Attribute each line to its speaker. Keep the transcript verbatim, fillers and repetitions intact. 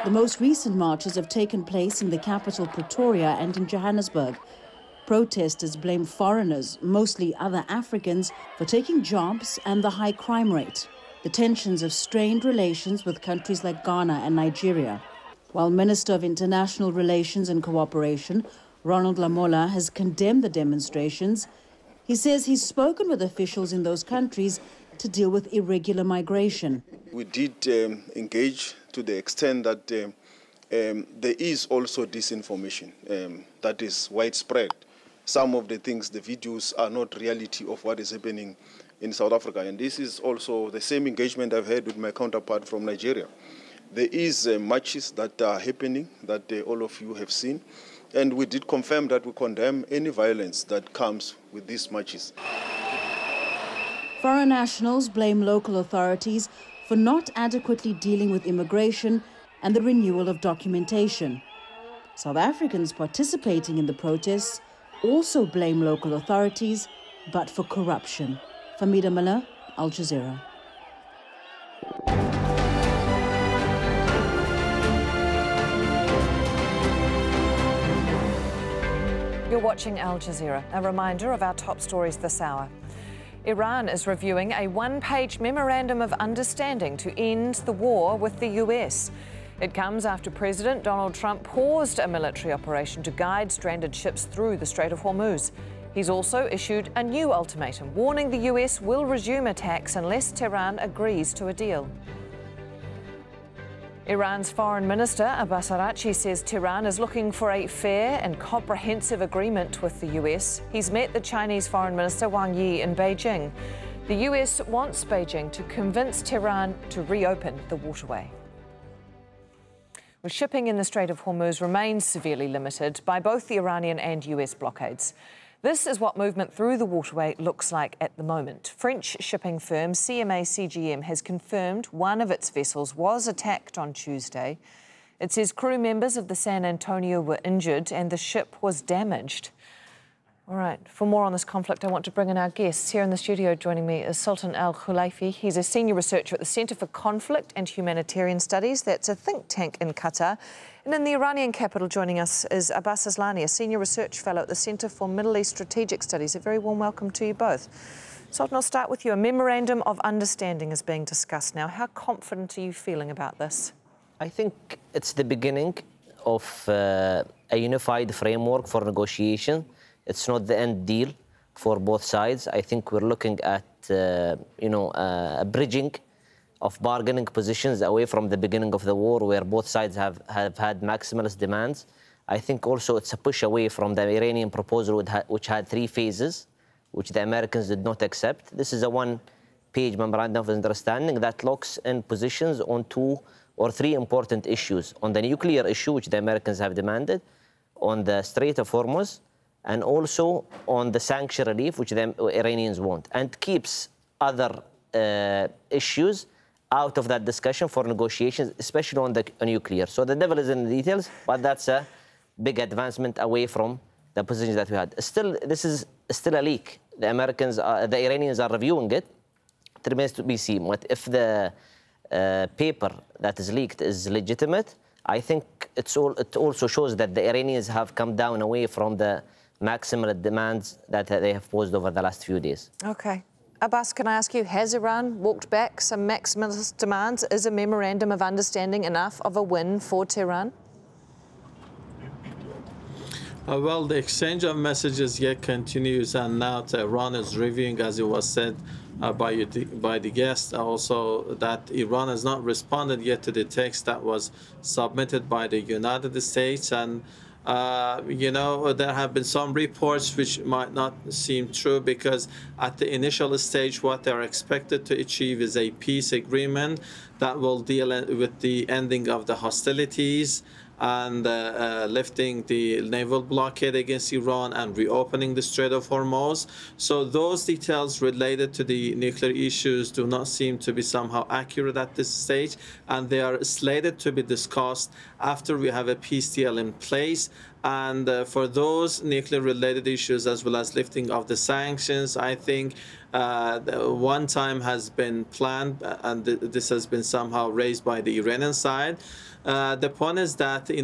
Speaker 1: The most recent marches have taken place in the capital Pretoria and in Johannesburg. Protesters blame foreigners, mostly other Africans, for taking jobs and the high crime rate. The tensions have strained relations with countries like Ghana and Nigeria. While Minister of International Relations and Cooperation, Ronald Lamola, has condemned the demonstrations, he says he's spoken with officials in those countries to deal with irregular migration.
Speaker 2: We did um, engage to the extent that um, um, there is also disinformation um, that is widespread. Some of the things, the videos, are not reality of what is happening in South Africa. And this is also the same engagement I've had with my counterpart from Nigeria. There is uh, marches that are happening that uh, all of you have seen. And we did confirm that we condemn any violence that comes with these marches.
Speaker 1: Foreign nationals blame local authorities for not adequately dealing with immigration and the renewal of documentation. South Africans participating in the protests also blame local authorities, but for corruption. Famida Miller, Al Jazeera.
Speaker 3: You're watching Al Jazeera. A reminder of our top stories this hour. Iran is reviewing a one-page memorandum of understanding to end the war with the U S. It comes after President Donald Trump paused a military operation to guide stranded ships through the Strait of Hormuz. He's also issued a new ultimatum, warning the U S will resume attacks unless Tehran agrees to a deal. Iran's Foreign Minister Abbas Araghchi says Tehran is looking for a fair and comprehensive agreement with the U S. He's met the Chinese Foreign Minister Wang Yi in Beijing. The U S wants Beijing to convince Tehran to reopen the waterway. Well, shipping in the Strait of Hormuz remains severely limited by both the Iranian and U S blockades. This is what movement through the waterway looks like at the moment. French shipping firm C M A C G M has confirmed one of its vessels was attacked on Tuesday. It says crew members of the San Antonio were injured and the ship was damaged. All right, for more on this conflict, I want to bring in our guests. Here in the studio joining me is Sultan Al-Khulaifi. He's a senior researcher at the Centre for Conflict and Humanitarian Studies. That's a think tank in Qatar. And in the Iranian capital joining us is Abbas Aslani, a senior research fellow at the Centre for Middle East Strategic Studies. A very warm welcome to you both. Sultan, I'll start with you. A memorandum of understanding is being discussed now. How confident are you feeling about this?
Speaker 4: I think it's the beginning of uh, a unified framework for negotiation. It's not the end deal for both sides. I think we're looking at, uh, you know, uh, a bridging of bargaining positions away from the beginning of the war, where both sides have, have had maximalist demands. I think also it's a push away from the Iranian proposal, which had three phases, which the Americans did not accept. This is a one-page memorandum of understanding that locks in positions on two or three important issues: on the nuclear issue, which the Americans have demanded, on the Strait of Hormuz, and also on the sanction relief, which the Iranians want, and keeps other uh, issues out of that discussion for negotiations, especially on the on nuclear. So the devil is in the details, but that's a big advancement away from the positions that we had. Still, this is still a leak. The Americans, are, the Iranians are reviewing it. It remains to be seen. But if the uh, paper that is leaked is legitimate, I think it's all, it also shows that the Iranians have come down away from the maximal demands that they have posed over the last few days.
Speaker 3: Okay. Abbas, can I ask you, has Iran walked back some maximalist demands? Is a memorandum of understanding enough of a win for Tehran?
Speaker 5: Uh, well, the exchange of messages yet continues, and now Tehran is reviewing, as it was said uh, by, you, by the guest, also that Iran has not responded yet to the text that was submitted by the United States. And Uh, you know, there have been some reports which might not seem true, because at the initial stage, what they're expected to achieve is a peace agreement that will deal with the ending of the hostilities and uh, uh, lifting the naval blockade against Iran and reopening the Strait of Hormuz. So those details related to the nuclear issues do not seem to be somehow accurate at this stage, and they are slated to be discussed after we have a peace deal in place And uh, for those nuclear-related issues, as well as lifting of the sanctions, I think uh, one time has been planned, and this has been somehow raised by the Iranian side. Uh, the point is that in